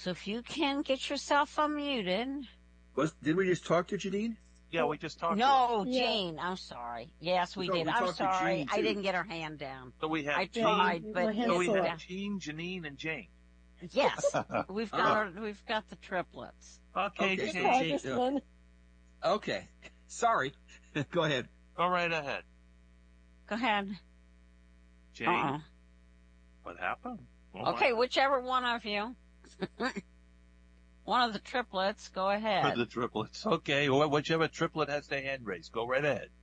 So if you can get yourself unmuted. Did we just talk to Janine? Yeah, we just talked to her. No, Jean, I'm sorry. Yes, we did. we I'm talked to sorry. Jean, I too. didn't get her hand down. So we have I Jean. tried, but So we yeah. have Jean, Janine, and Jane. Yes, we've got the triplets. Okay, Okay. Jane. Okay. Sorry. Go ahead. Go right ahead. Go ahead. Jane. What happened? Okay, whichever one of you. One of the triplets, go ahead. The triplets. Okay, or whichever triplet has their hand raised, go right ahead.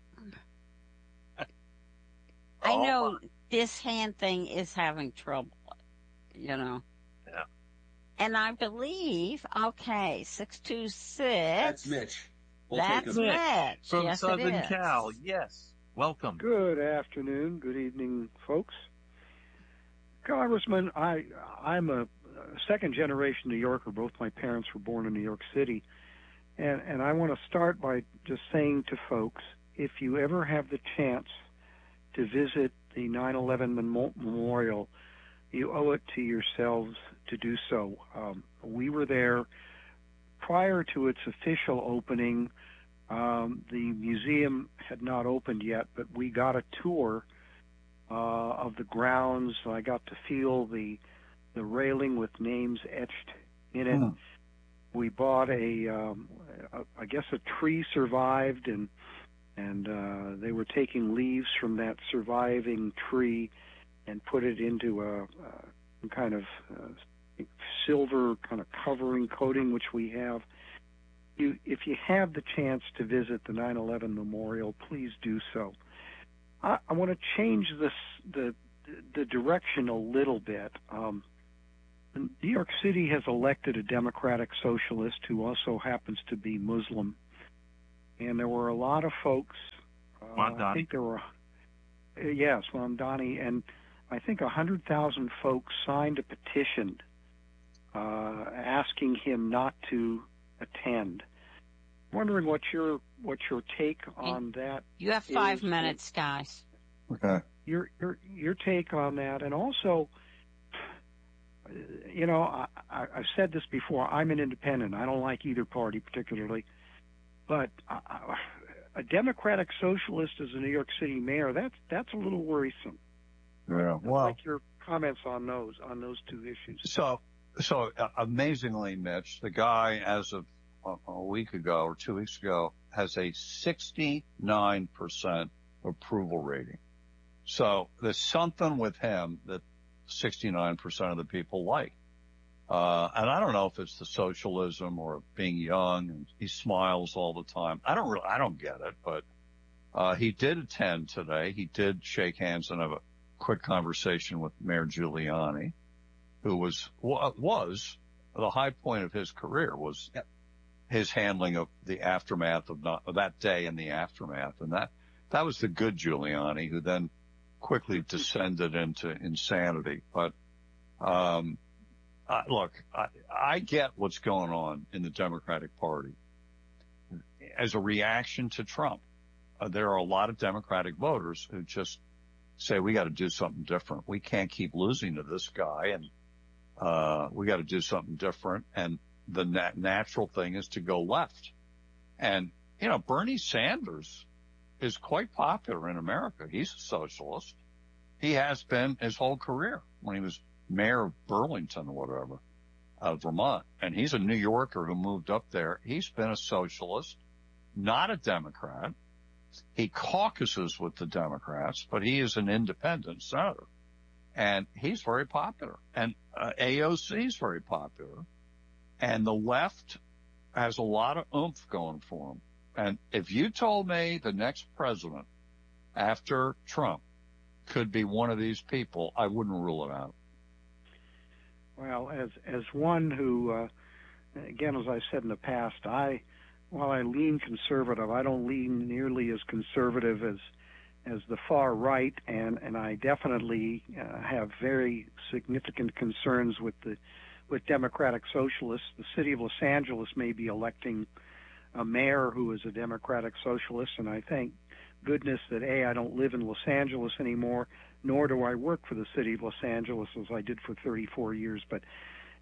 I know this hand thing is having trouble, Yeah. And I believe, 626. That's Mitch. That's Mitch. From yes, Southern Cal. Yes. Welcome. Good afternoon. Good evening, folks. Congressman, I'm a second-generation New Yorker. Both my parents were born in New York City. And I want to start by just saying to folks, if you ever have the chance to visit the 9/11 Memorial, you owe it to yourselves to do so. We were there prior to its official opening. The museum had not opened yet, but we got a tour of the grounds. I got to feel the railing with names etched in it. We bought I guess a tree survived, and they were taking leaves from that surviving tree and put it into a kind of silver kind of covering coating, which we have. If you have the chance to visit the 9/11 Memorial, please do so. I want to change the direction a little bit. New York City has elected a Democratic Socialist who also happens to be Muslim, and there were a lot of folks. I think there were, yes, Mamdani, and I think 100,000 folks signed a petition asking him not to attend. I'm wondering what your take on that. You have 5 minutes, guys. Okay. Your take on that, and also, I've said this before. I'm an independent. I don't like either party particularly, but a Democratic Socialist as a New York City mayor, that's a little worrisome. Yeah. I'd like your comments on those two issues. So amazingly, Mitch, the guy, as of a week ago or 2 weeks ago, has a 69% approval rating. So there's something with him that 69% of the people like. And I don't know if it's the socialism or being young and he smiles all the time. I don't get it, but he did attend today. He did shake hands and have a quick conversation with Mayor Giuliani, who was the high point of his career was his handling of the aftermath of that day and the aftermath. And that was the good Giuliani, who then quickly descended into insanity. But, look, I get what's going on in the Democratic Party. As a reaction to Trump, there are a lot of Democratic voters who just say, we got to do something different. We can't keep losing to this guy, and we got to do something different. And the natural thing is to go left. And, Bernie Sanders is quite popular in America. He's a socialist. He has been his whole career when he was mayor of Burlington or whatever, Vermont. And he's a New Yorker who moved up there. He's been a socialist, not a Democrat. He caucuses with the Democrats, but he is an independent senator. And he's very popular. And AOC is very popular. And the left has a lot of oomph going for him. And if you told me the next president after Trump could be one of these people, I wouldn't rule it out. Well, as one who, again, as I said in the past, while I lean conservative, I don't lean nearly as conservative as the far right, and I definitely have very significant concerns with Democratic Socialists. The city of Los Angeles may be electing a mayor who is a Democratic Socialist, and I thank goodness that I don't live in Los Angeles anymore, nor do I work for the city of Los Angeles as I did for 34 years. But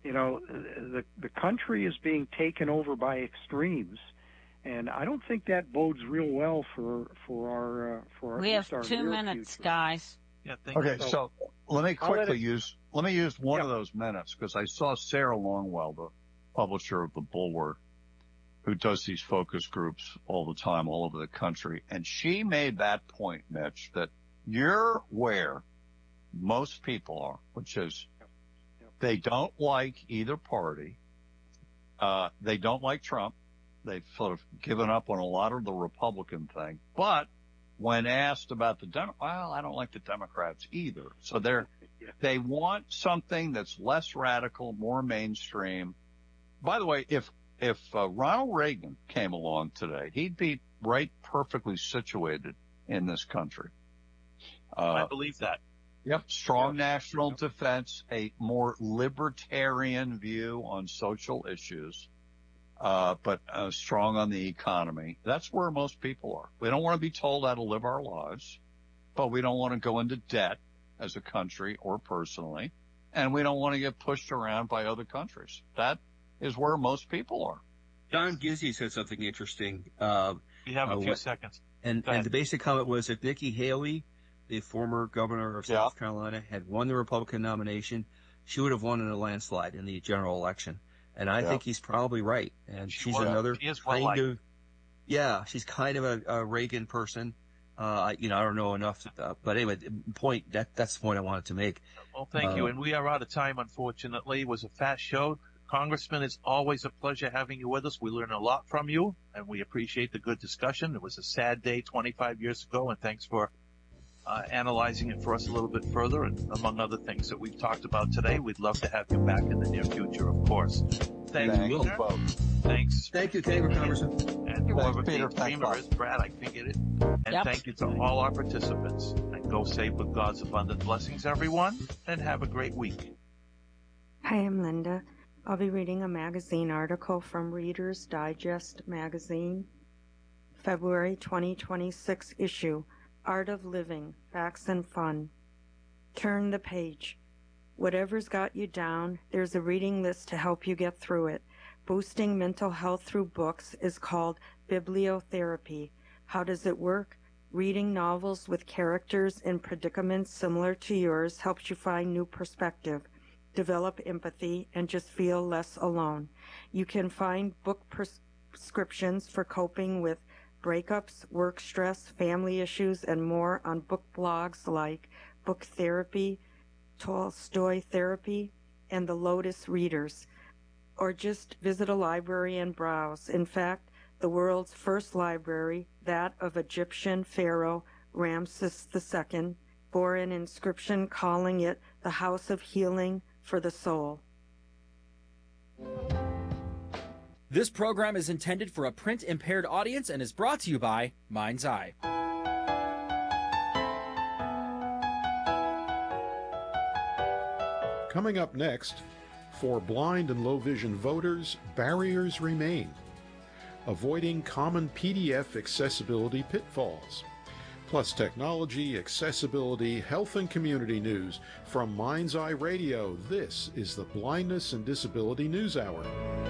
the country is being taken over by extremes, and I don't think that bodes real well for our We have our 2 near minutes, future. guys. Yeah, thank Okay, you. so let me quickly use one Yeah. of those minutes because I saw Sarah Longwell, the publisher of the Bulwark, who does these focus groups all the time all over the country, and she made that point, Mitch, that you're where most people are, which is they don't like either party. They don't like Trump. They've sort of given up on a lot of the Republican thing. But when asked about well, I don't like the Democrats either. So they want something that's less radical, more mainstream. By the way, if Ronald Reagan came along today, he'd be perfectly situated in this country. I believe that. Yep. Strong national defense, a more libertarian view on social issues, but strong on the economy. That's where most people are. We don't want to be told how to live our lives, but we don't want to go into debt as a country or personally, and we don't want to get pushed around by other countries. That is where most people are. Don Gizzi said something interesting. We have a few seconds. And the basic comment was if Nikki Haley, the former governor of South Carolina, had won the Republican nomination, she would have won in a landslide in the general election. And I think he's probably right. And she's another kind of, she's kind of a Reagan person. I don't know enough, but anyway, that's the point I wanted to make. Well, thank you. And we are out of time, unfortunately. It was a fast show. Congressman, it's always a pleasure having you with us. We learn a lot from you, and we appreciate the good discussion. It was a sad day 25 years ago, and thanks for analyzing it for us a little bit further. And among other things that we've talked about today, we'd love to have you back in the near future, of course. Thanks. Thanks. Thank you, Congressman. And whoever the dreamer is, Brad, I figured it. And thank you to all our participants. And go safe with God's abundant blessings, everyone, and have a great week. Hi, I'm Linda. I'll be reading a magazine article from Reader's Digest magazine, February 2026 issue, Art of Living, Facts and Fun. Turn the page. Whatever's got you down, there's a reading list to help you get through it. Boosting mental health through books is called bibliotherapy. How does it work? Reading novels with characters in predicaments similar to yours helps you find new perspective, develop empathy, and just feel less alone. You can find book prescriptions for coping with breakups, work stress, family issues, and more on book blogs like Book Therapy, Tolstoy Therapy, and the Lotus Readers. Or just visit a library and browse. In fact, the world's first library, that of Egyptian pharaoh Ramses II, bore an inscription calling it the House of Healing for the Soul. This program is intended for a print-impaired audience and is brought to you by Mind's Eye. Coming up next, for blind and low vision voters, barriers remain. Avoiding common PDF accessibility pitfalls. Plus technology, accessibility, health and community news. From Mind's Eye Radio, this is the Blindness and Disability News Hour.